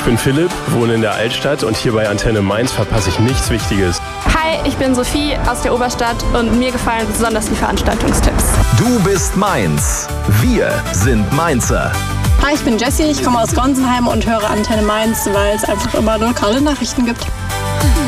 bin Philipp, wohne in der Altstadt und hier bei Antenne Mainz verpasse ich nichts Wichtiges. Hi, ich bin Sophie aus der Oberstadt und mir gefallen besonders die Veranstaltungstipps. Du bist Mainz. Wir sind Mainzer. Hi, ich bin Jessie, ich komme aus Gonsenheim und höre Antenne Mainz, weil es einfach immer lokale Nachrichten gibt.